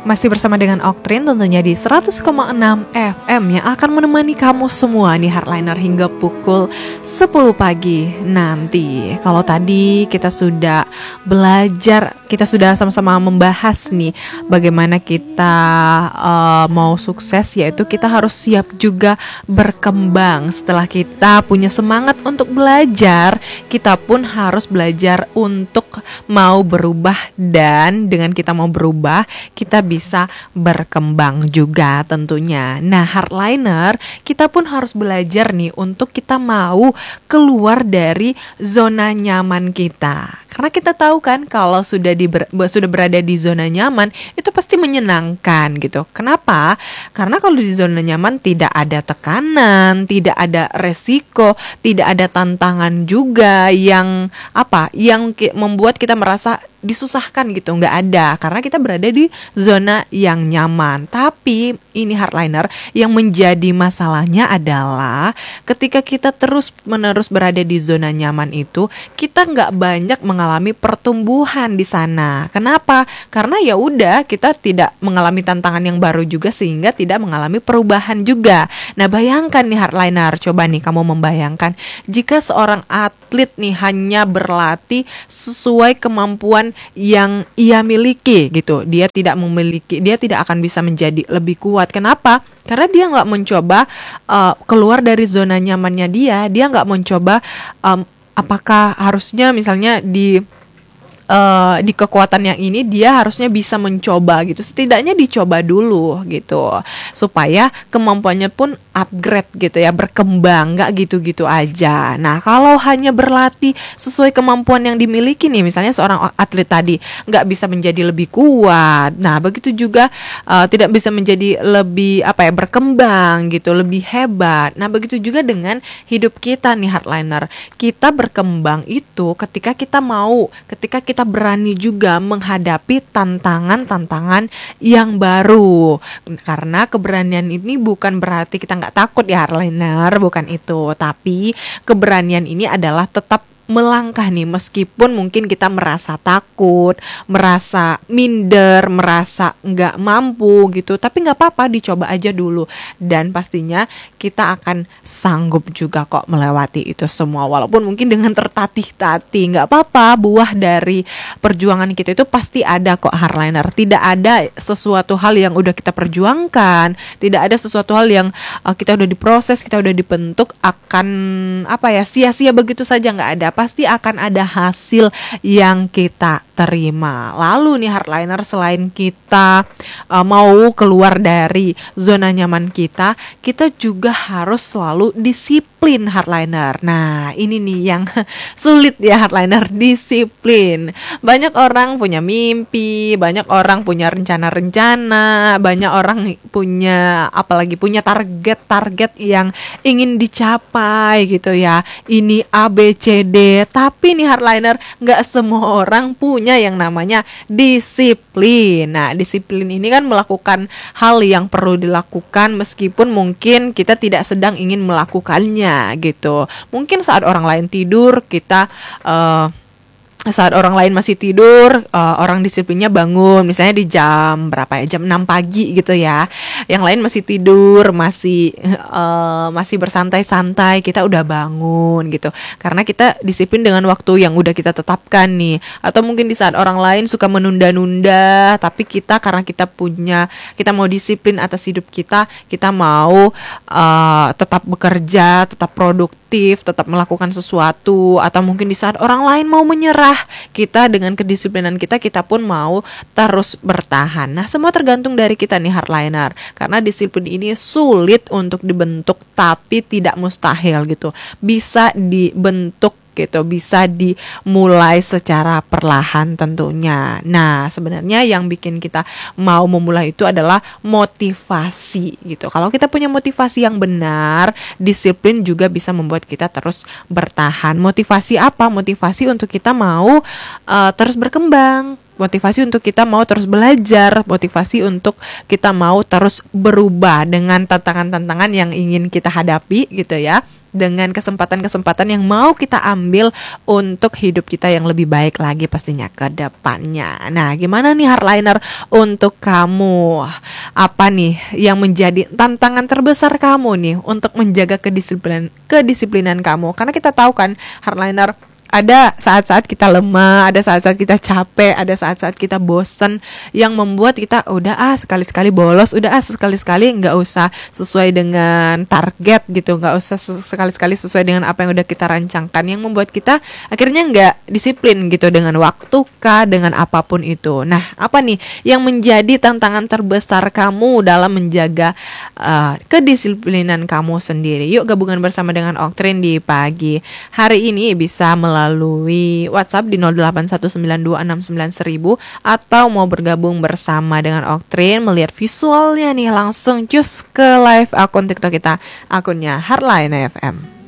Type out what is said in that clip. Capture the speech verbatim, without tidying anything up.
Masih bersama dengan Oktrin tentunya di seratus koma enam F M yang akan menemani kamu semua nih Hardliner hingga pukul sepuluh pagi nanti. Kalau tadi kita sudah belajar, kita sudah sama-sama membahas nih bagaimana kita uh, mau sukses, yaitu kita harus siap juga berkembang. Setelah kita punya semangat untuk belajar, kita pun harus belajar untuk mau berubah, dan dengan kita mau berubah, kita bisa berkembang juga tentunya. Nah, Hardliner, kita pun harus belajar nih untuk kita mau keluar dari zona nyaman kita. Karena kita tahu kan kalau sudah di ber, sudah berada di zona nyaman itu pasti menyenangkan gitu. Kenapa? Karena kalau di zona nyaman tidak ada tekanan, tidak ada resiko, tidak ada tantangan juga yang apa? Yang ki- membuat kita merasa disusahkan gitu, nggak ada, karena kita berada di zona yang nyaman. Tapi ini Hardliner, yang menjadi masalahnya adalah ketika kita terus menerus berada di zona nyaman itu, kita nggak banyak mengalami pertumbuhan di sana. Kenapa? Karena ya udah, kita tidak mengalami tantangan yang baru juga, sehingga tidak mengalami perubahan juga. Nah, bayangkan nih Hardliner, coba nih kamu membayangkan jika seorang atlet nih hanya berlatih sesuai kemampuan yang ia miliki gitu. Dia tidak memiliki, dia tidak akan bisa menjadi lebih kuat. Kenapa? Karena dia nggak mencoba uh, keluar dari zona nyamannya dia. Dia nggak mencoba um, apakah harusnya misalnya di Uh, di kekuatan yang ini dia harusnya bisa mencoba gitu. Setidaknya dicoba dulu gitu, supaya kemampuannya pun upgrade gitu ya, berkembang, nggak gitu-gitu aja. Nah, kalau hanya berlatih sesuai kemampuan yang dimiliki nih, misalnya seorang atlet tadi nggak bisa menjadi lebih kuat. Nah, begitu juga uh, tidak bisa menjadi lebih apa ya, berkembang gitu, lebih hebat. Nah, begitu juga dengan hidup kita nih Hardliner. Kita berkembang itu ketika kita mau, ketika kita berani juga menghadapi tantangan-tantangan yang baru. Karena keberanian ini bukan berarti kita nggak takut ya Hardliner, bukan itu. Tapi keberanian ini adalah tetap melangkah nih, meskipun mungkin kita merasa takut, merasa minder, merasa nggak mampu gitu, tapi nggak apa-apa, dicoba aja dulu, dan pastinya kita akan sanggup juga kok melewati itu semua, walaupun mungkin dengan tertatih-tatih, nggak apa-apa. Buah dari perjuangan kita itu pasti ada kok Hardliner. Tidak ada sesuatu hal yang udah kita perjuangkan, tidak ada sesuatu hal yang uh, kita udah diproses, kita udah dibentuk akan apa ya, sia-sia begitu saja, nggak ada. Pasti akan ada hasil yang kita terima. Lalu nih Hardliner, selain kita uh, mau keluar dari zona nyaman kita, kita juga harus selalu disiplin Hardliner. Nah, ini nih yang sulit ya Hardliner, disiplin. Banyak orang punya mimpi, banyak orang punya rencana-rencana, banyak orang punya apalagi punya target-target yang ingin dicapai gitu ya. Ini A B C D. Tapi nih Hardliner, gak semua orang punya yang namanya disiplin. Nah, disiplin ini kan melakukan hal yang perlu dilakukan meskipun mungkin kita tidak sedang ingin melakukannya gitu. Mungkin saat orang lain tidur, kita uh, saat orang lain masih tidur, uh, orang disiplinnya bangun, misalnya di jam berapa ya, jam enam pagi gitu ya. Yang lain masih tidur, masih uh, masih bersantai-santai, kita udah bangun gitu. Karena kita disiplin dengan waktu yang udah kita tetapkan nih. Atau mungkin di saat orang lain suka menunda-nunda, tapi kita karena kita punya, kita mau disiplin atas hidup kita, kita mau uh, tetap bekerja, tetap produktif, tetap melakukan sesuatu. Atau mungkin di saat orang lain mau menyerah, kita dengan kedisiplinan kita, kita pun mau terus bertahan. Nah, semua tergantung dari kita nih Hardliner. Karena disiplin ini sulit untuk dibentuk, tapi tidak mustahil gitu. Bisa dibentuk gitu, bisa dimulai secara perlahan tentunya. Nah, sebenarnya yang bikin kita mau memulai itu adalah motivasi gitu. Kalau kita punya motivasi yang benar, disiplin juga bisa membuat kita terus bertahan. Motivasi apa? Motivasi untuk kita mau uh, terus berkembang. Motivasi untuk kita mau terus belajar, motivasi untuk kita mau terus berubah dengan tantangan-tantangan yang ingin kita hadapi gitu ya. dengan kesempatan-kesempatan yang mau kita ambil untuk hidup kita yang lebih baik lagi pastinya ke depannya. Nah, gimana nih hardliner untuk kamu? Apa nih yang menjadi tantangan terbesar kamu nih untuk menjaga kedisiplinan kedisiplinan kamu? Karena kita tahu kan hardliner, ada saat-saat kita lemah, ada saat-saat kita capek, ada saat-saat kita bosen, yang membuat kita udah ah sekali-sekali bolos, udah ah sekali-sekali nggak usah sesuai dengan target gitu, nggak usah sekali-sekali sesuai dengan apa yang udah kita rancangkan, yang membuat kita akhirnya nggak disiplin gitu dengan waktu kah, dengan apapun itu. Nah, apa nih yang menjadi tantangan terbesar kamu dalam menjaga uh, kedisiplinan kamu sendiri? Yuk gabungan bersama dengan Oktrin di pagi hari ini bisa melalui melalui WhatsApp di nol delapan satu sembilan dua enam sembilan seribu, atau mau bergabung bersama dengan Oktrin melihat visualnya nih, langsung cus ke live akun TikTok kita, akunnya Hardline F M.